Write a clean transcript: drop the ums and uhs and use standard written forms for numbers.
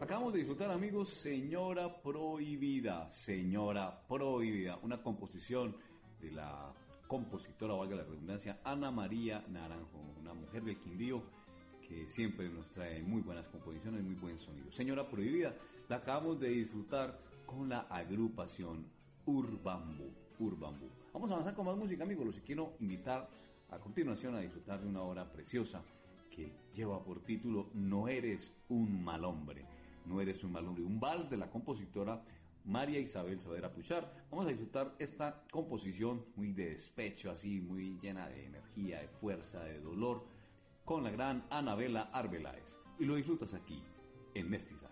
Acabamos de disfrutar, amigos, Señora Prohibida, una composición de la compositora, valga la redundancia, Ana María Naranjo, una mujer del Quindío que siempre nos trae muy buenas composiciones, muy buen sonido. Señora Prohibida, la acabamos de disfrutar con la agrupación Urbambú. Vamos a avanzar con más música, amigos. Los quiero invitar a continuación a disfrutar de una obra preciosa que lleva por título No eres un mal hombre. Un vals de la compositora María Isabel Saavedra Puchar. Vamos a disfrutar esta composición muy de despecho, así muy llena de energía, de fuerza, de dolor, con la gran Anabela Arbeláez. Y lo disfrutas aquí, en Mestiza.